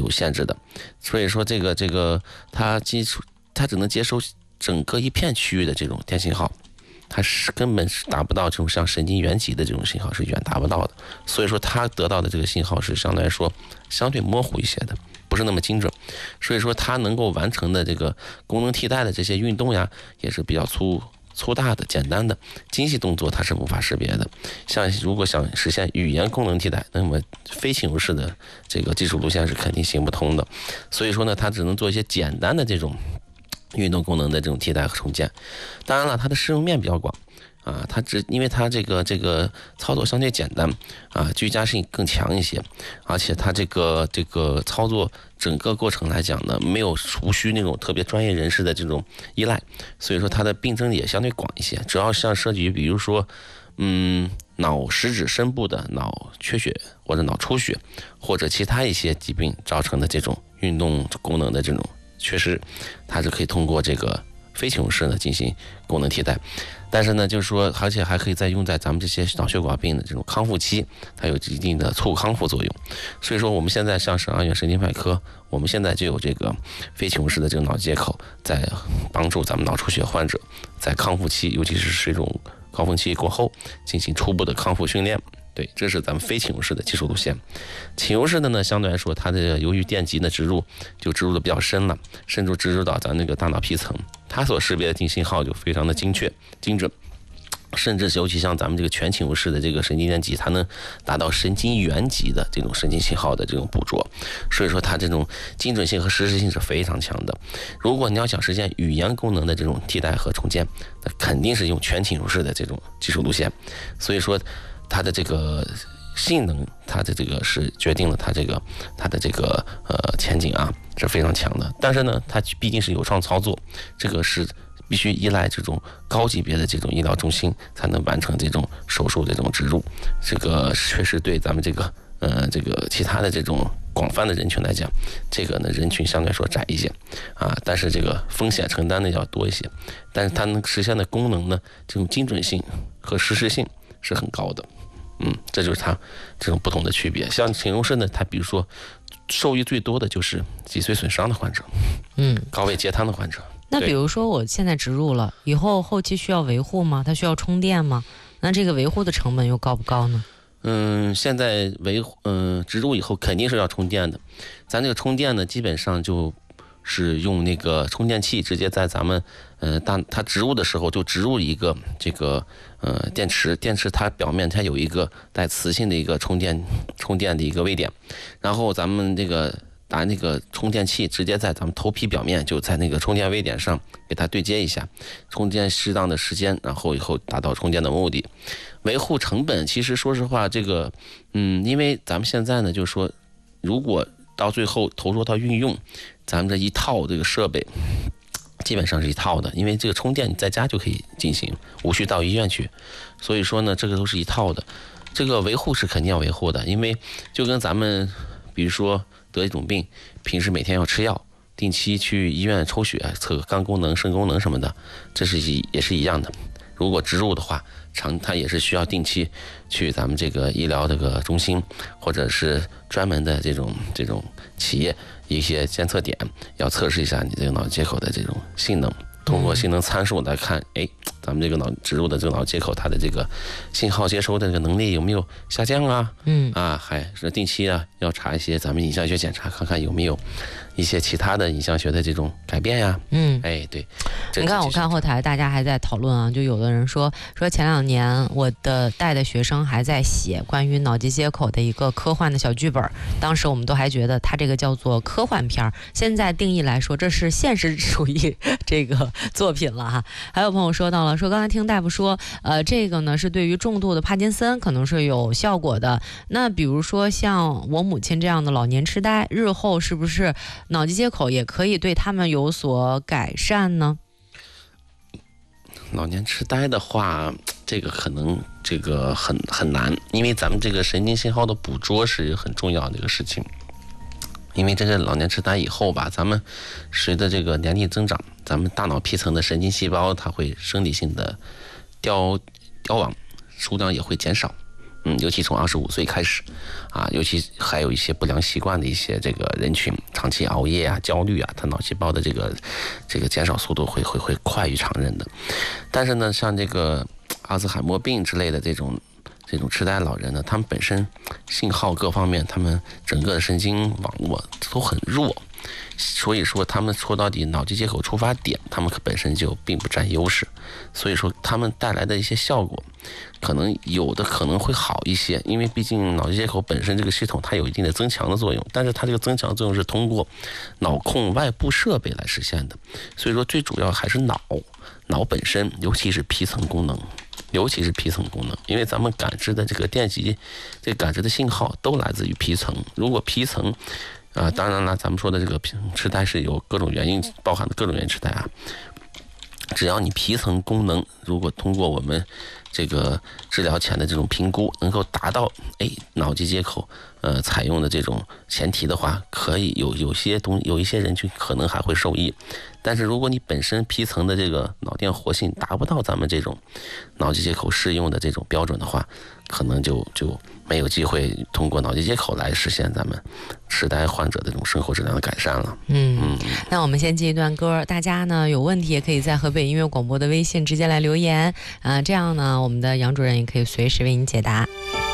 有限制的。所以说它只能接收整个一片区域的这种电信号，它是根本是达不到这种像神经元级的这种信号，是远达不到的。所以说它得到的这个信号是相对来说相对模糊一些的，不是那么精准。所以说它能够完成的这个功能替代的这些运动呀，也是比较粗大的、简单的，精细动作它是无法识别的。像如果想实现语言功能替代，那么非侵入式的这个技术路线是肯定行不通的。所以说呢，它只能做一些简单的这种运动功能的这种替代和重建。当然了，它的适用面比较广啊，因为它这个操作相对简单啊，居家性更强一些，而且它这个操作整个过程来讲呢，无需那种特别专业人士的这种依赖，所以说它的病症也相对广一些。主要像涉及比如说脑实质深部的脑缺血或者脑出血，或者其他一些疾病造成的这种运动功能的这种缺失，它是可以通过这个非侵入式呢进行功能替代。但是呢，就是说，而且还可以再用在咱们这些脑血管病的这种康复期，它有一定的促康复作用。所以说，我们现在像省二院神经外科，我们现在就有这个非侵入式的这个脑接口，在帮助咱们脑出血患者在康复期，尤其是水肿高峰期过后，进行初步的康复训练。对，这是咱们非侵入式的技术路线。侵入式的呢，相对来说，它的由于电极的植入就植入的比较深了，甚至植入到咱那个大脑皮层，它所识别的信号就非常的精确、精准，甚至尤其像咱们这个全侵入式的这个神经元级，它能达到神经元级的这种神经信号的这种捕捉，所以说它这种精准性和实时性是非常强的。如果你要想实现语言功能的这种替代和重建，那肯定是用全侵入式的这种技术路线。所以说它的这个性能，它的这个是决定了它的这个前景啊是非常强的。但是呢，它毕竟是有创操作，这个是必须依赖这种高级别的这种医疗中心才能完成这种手术这种植入，这个确实对咱们这个其他的这种广泛的人群来讲，这个呢人群相对来说窄一些啊，但是这个风险承担的要多一些，但是它能实现的功能呢，这种精准性和实时性是很高的。这就是它这种不同的区别。像侵入式呢，它比如说受益最多的就是脊髓损伤的患者，高位截瘫的患者。 那比如说我现在植入了以后，后期需要维护吗？它需要充电吗？那这个维护的成本又高不高呢？ 现在植入以后肯定是要充电的。咱这个充电呢，基本上就是用那个充电器直接在咱们它植入的时候就植入一个这个电池它表面它有一个带磁性的一个充电的一个位点，然后咱们这个拿那个充电器直接在咱们头皮表面，就在那个充电位点上给它对接一下，充电适当的时间，然后以后达到充电的目的。维护成本其实说实话，这个因为咱们现在呢，就是说如果到最后投入到运用，咱们这一套这个设备基本上是一套的，因为这个充电你在家就可以进行，无需到医院去。所以说呢，这个都是一套的。这个维护是肯定要维护的，因为就跟咱们比如说得一种病，平时每天要吃药，定期去医院抽血测肝功能、肾功能什么的，这也是一样的。如果植入的话，它也是需要定期去咱们这个医疗这个中心，或者是专门的这种企业一些监测点，要测试一下你这个脑接口的这种性能，通过性能参数来看，咱们这个植入的这个脑接口它的这个信号接收的这个能力有没有下降啊？还是定期啊要查一些咱们影像学检查，看看有没有一些其他的影像学的这种改变呀。对。 你看我看后台大家还在讨论啊，就有的人说前2年我带的学生还在写关于脑机接口的一个科幻的小剧本，当时我们都还觉得它这个叫做科幻片，现在定义来说这是现实主义这个作品了哈。还有朋友说到了，说刚才听大夫说这个呢是对于重度的帕金森可能是有效果的，那比如说像我母亲这样的老年痴呆，日后是不是脑机接口也可以对他们有所改善呢？ 老年痴呆的话，这个可能很难，因为咱们这个神经信号的捕捉是很重要的一个事情。因为这个老年痴呆以后吧，咱们随着这个年龄增长，咱们大脑皮层的神经细胞它会生理性的凋亡，数量也会减少。 尤其从25岁开始，尤其还有一些不良习惯的一些这个人群，长期熬夜啊、焦虑啊，他脑细胞的这个减少速度会快于常人的。但是呢，像这个阿兹海默病之类的这种痴呆老人呢，他们本身信号各方面，他们整个的神经网络都很弱，所以说他们说到底脑机接口出发点，他们本身就并不占优势，所以说他们带来的一些效果，可能有的可能会好一些，因为毕竟脑机接口本身这个系统它有一定的增强的作用，但是它这个增强作用是通过脑控外部设备来实现的，所以说最主要还是脑本身，尤其是皮层功能。因为咱们感知的这个电极，这个感知的信号都来自于皮层。如果皮层，当然了，咱们说的这个痴呆是有各种原因，包含的各种原因痴呆啊。只要你皮层功能，如果通过我们这个治疗前的这种评估，能够达到脑机接口采用的这种前提的话，可以有一些人群可能还会受益。但是如果你本身皮层的这个脑电活性达不到咱们这种脑机接口适用的这种标准的话，可能就没有机会通过脑机接口来实现咱们痴呆患者的这种生活质量的改善了。 那我们先进一段歌，大家呢有问题也可以在河北音乐广播的微信直接来留言，这样呢我们的杨主任也可以随时为您解答。